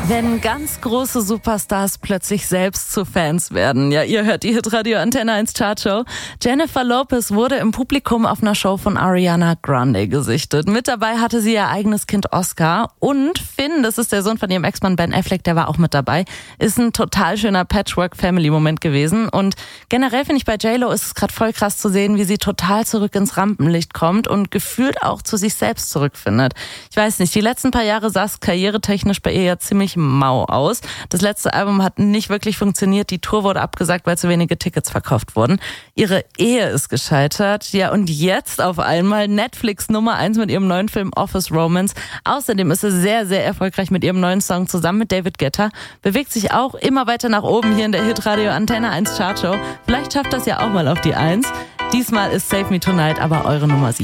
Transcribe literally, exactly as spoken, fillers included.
Wenn ganz große Superstars plötzlich selbst zu Fans werden. Ja, ihr hört die Hitradio Antenne eins Chartshow. Jennifer Lopez wurde im Publikum auf einer Show von Ariana Grande gesichtet. Mit dabei hatte sie ihr eigenes Kind Oscar. Und Finn, das ist der Sohn von ihrem Ex-Mann Ben Affleck, der war auch mit dabei. Ist ein total schöner Patchwork-Family-Moment gewesen. Und generell finde ich, bei J-Lo ist es gerade voll krass zu sehen, wie sie total zurück ins Rampenlicht kommt und gefühlt auch zu sich selbst zurückfindet. Ich weiß nicht, die letzten paar Jahre sah es karrieretechnisch bei ihr ja ziemlich mau aus. Das letzte Album hat nicht wirklich funktioniert. Die Tour wurde abgesagt, weil zu wenige Tickets verkauft wurden. Ihre Ehe ist gescheitert. Ja, und jetzt auf einmal Netflix Nummer eins mit ihrem neuen Film Office Romance. Außerdem ist sie sehr, sehr erfolgreich mit ihrem neuen Song zusammen mit David Guetta. Bewegt sich auch immer weiter nach oben hier in der Hitradio Antenne eins Chartshow. Vielleicht schafft das ja auch mal auf die eins. Diesmal ist Save Me Tonight aber eure Nummer sieben.